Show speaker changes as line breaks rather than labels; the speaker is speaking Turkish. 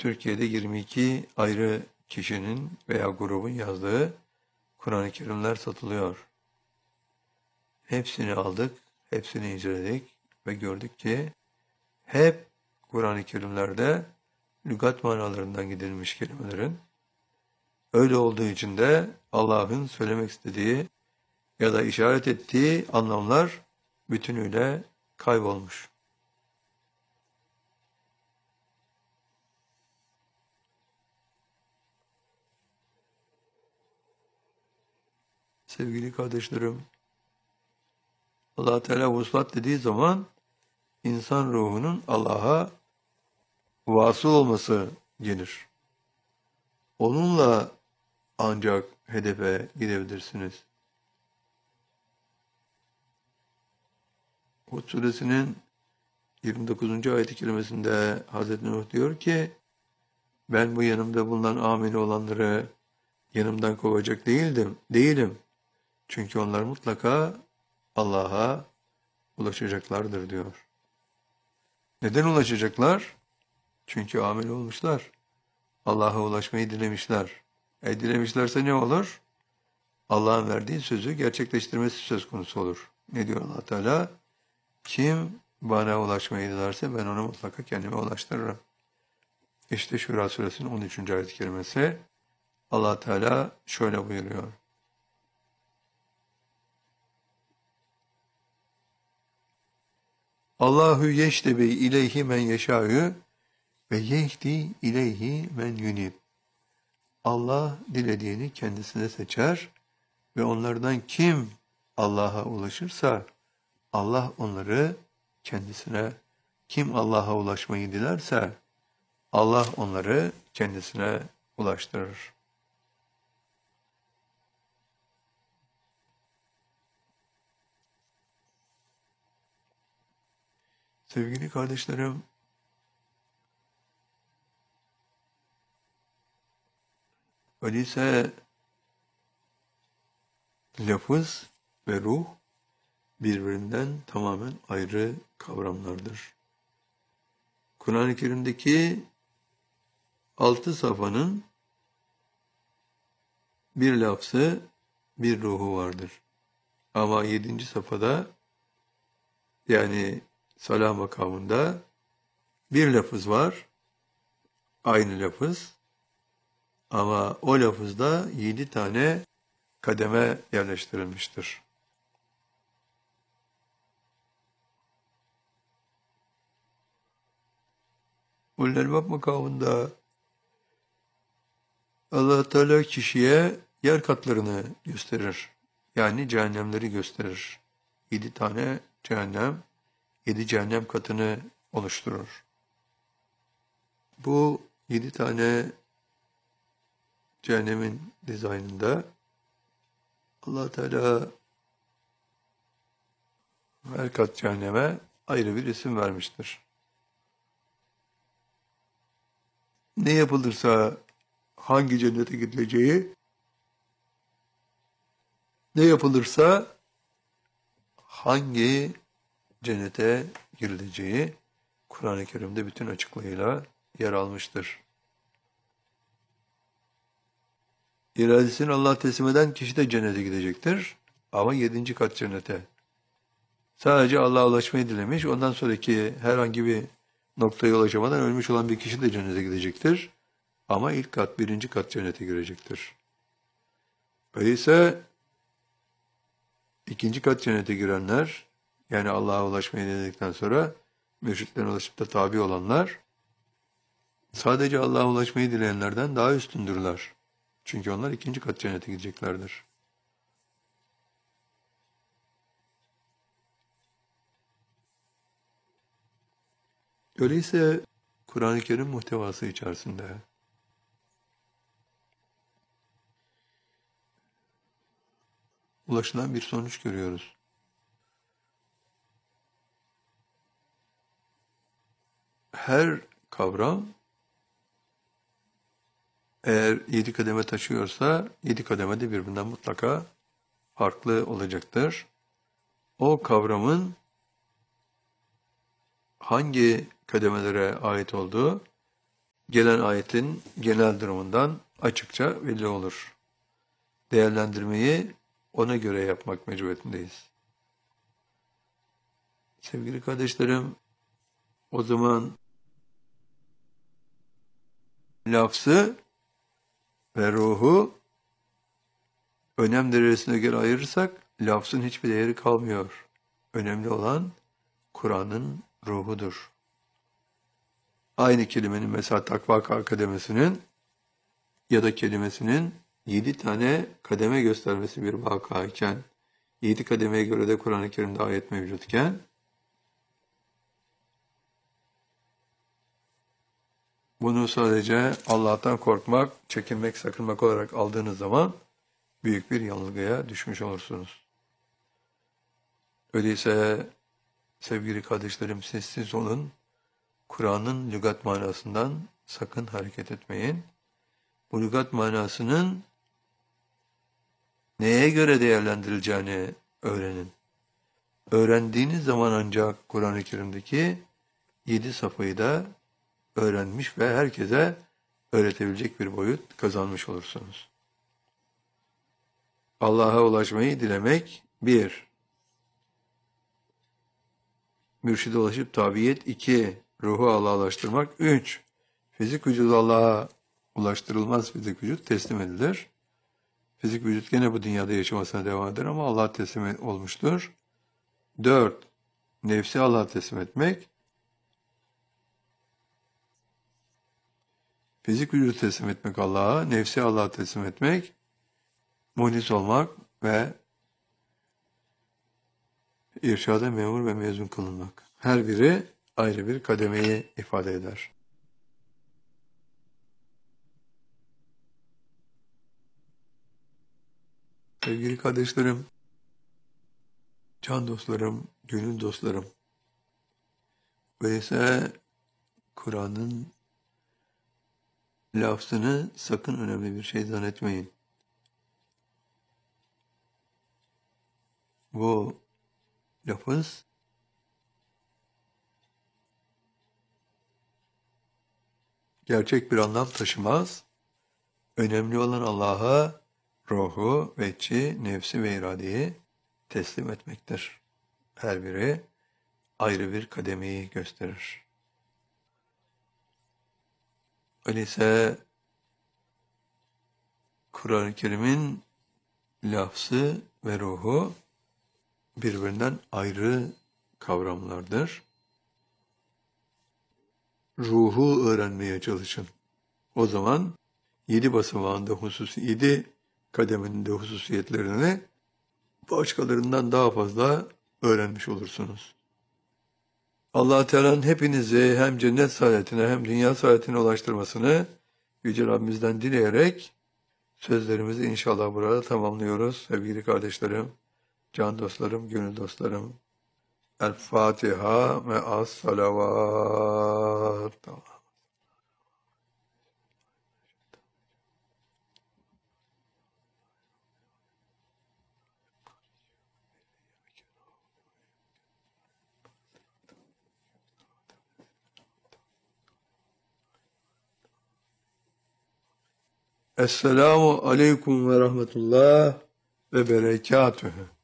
Türkiye'de 22 ayrı kişinin veya grubun yazdığı Kur'an-ı Kerimler satılıyor. Hepsini aldık, hepsini inceledik ve gördük ki hep Kur'an-ı Kerimlerde lügat manalarından gidilmiş kelimelerin. Öyle olduğu için de Allah'ın söylemek istediği ya da işaret ettiği anlamlar bütünüyle kaybolmuş. Sevgili kardeşlerim, Allah Teala vuslat dediği zaman insan ruhunun Allah'a vasıl olması gelir. Onunla ancak hedefe gidebilirsiniz. Hud suresinin 29. ayet-i kerimesinde Hazreti Nuh diyor ki, ben bu yanımda bulunan ameli olanları yanımdan kovacak değilim. Çünkü onlar mutlaka Allah'a ulaşacaklardır diyor. Neden ulaşacaklar? Çünkü amel olmuşlar. Allah'a ulaşmayı dilemişler. Dilemişlerse ne olur? Allah'ın verdiği sözü gerçekleştirmesi söz konusu olur. Ne diyor Allah Teala? Kim bana ulaşmayı dilerse ben onu mutlaka kendime ulaştırırım. İşte Şura suresinin 13. ayet-i kerimesi. Allah Teala şöyle buyuruyor. Allahu yeştebi ileyhi men yeşâ'ü ve yehdi ileyhi men yunib. Allah dilediğini kendisine seçer ve onlardan kim Allah'a ulaşırsa Allah onları kendisine, kim Allah'a ulaşmayı dilerse Allah onları kendisine ulaştırır. Sevgili kardeşlerim, öyleyse lafız ve ruh birbirinden tamamen ayrı kavramlardır. Kur'an-ı Kerim'deki 6 safhanın bir lafzı, bir ruhu vardır. Ama 7. safhada yani salah makamında bir lafız var, aynı lafız. Ama o lafızda 7 tane kademe yerleştirilmiştir. Ulul Elbab makamında Allah Teala kişiye yer katlarını gösterir. Yani cehennemleri gösterir. 7 tane cehennem, 7 cehennem katını oluşturur. Bu 7 tane cehennemin dizaynında Allah Teala her kat cehenneme ayrı bir isim vermiştir. Ne yapılırsa hangi cennete gidileceği, ne yapılırsa hangi cennete girileceği Kur'an-ı Kerim'de bütün açıklığıyla yer almıştır. İradesini Allah'a teslim eden kişi de cennete gidecektir. Ama 7. kat cennete. Sadece Allah'a ulaşmayı dilemiş, ondan sonraki herhangi bir noktaya ulaşamadan ölmüş olan bir kişi de cennete gidecektir. Ama ilk kat, 1. kat cennete girecektir. Öyleyse 2. kat cennete girenler, yani Allah'a ulaşmayı denedikten sonra mürşitlerine ulaşıp da tabi olanlar, sadece Allah'a ulaşmayı dileyenlerden daha üstündürler. Çünkü onlar 2. kat cennete gideceklerdir. Öyleyse Kur'an-ı Kerim muhtevası içerisinde ulaşılan bir sonuç görüyoruz. Her kavram eğer 7 kademe taşıyorsa 7 kademe de birbirinden mutlaka farklı olacaktır. O kavramın hangi kademelere ait olduğu gelen ayetin genel durumundan açıkça belli olur. Değerlendirmeyi ona göre yapmak mecburiyetindeyiz. Sevgili kardeşlerim, o zaman lafzı ve ruhu önem derecesine göre ayırırsak lafzın hiçbir değeri kalmıyor. Önemli olan Kur'an'ın ruhudur. Aynı kelimenin mesela takva kademesinin ya da kelimesinin 7 tane kademe göstermesi bir vaka iken, 7 kademeye göre de Kur'an-ı Kerim'de ayet mevcutken, bunu sadece Allah'tan korkmak, çekinmek, sakınmak olarak aldığınız zaman büyük bir yanılgıya düşmüş olursunuz. Öyleyse sevgili kardeşlerim, sessiz olun. Kur'an'ın lügat manasından sakın hareket etmeyin. Bu lügat manasının neye göre değerlendirileceğini öğrenin. Öğrendiğiniz zaman ancak Kur'an-ı Kerim'deki 7 safhayı da öğrenmiş ve herkese öğretebilecek bir boyut kazanmış olursunuz. Allah'a ulaşmayı dilemek 1. Mürşide ulaşıp tabiyet 2. Ruhu Allah'laştırmak 3. Fizik vücut Allah'a ulaştırılmaz, fizik vücut teslim edilir. Fizik vücut gene bu dünyada yaşamasına devam eder ama Allah'a teslim olmuştur. 4. Nefsi Allah'a teslim etmek. Fizik vücudu teslim etmek Allah'a, nefsi Allah'a teslim etmek, muhlis olmak ve irşada memur ve mezun kılınmak. Her biri ayrı bir kademeyi ifade eder. Sevgili kardeşlerim, can dostlarım, gönül dostlarım, öyleyse Kur'an'ın lafzını sakın önemli bir şey zannetmeyin. Bu lafız gerçek bir anlam taşımaz. Önemli olan Allah'a ruhu, vecci, nefsi ve iradeyi teslim etmektir. Her biri ayrı bir kademeyi gösterir. Öyleyse Kur'an-ı Kerim'in lafzı ve ruhu birbirinden ayrı kavramlardır. Ruhu öğrenmeye çalışın. O zaman 7 basamağında hususi, 7 kademenin de hususiyetlerini başkalarından daha fazla öğrenmiş olursunuz. Allah Teala'nın hepinizi hem cennet saadetine hem dünya saadetine ulaştırmasını Yüce Rabbimizden dileyerek sözlerimizi inşallah burada tamamlıyoruz. Sevgili kardeşlerim, can dostlarım, gönül dostlarım. El Fatiha ve as-salavat. Esselamu aleyküm ve rahmetullah ve berekatühü.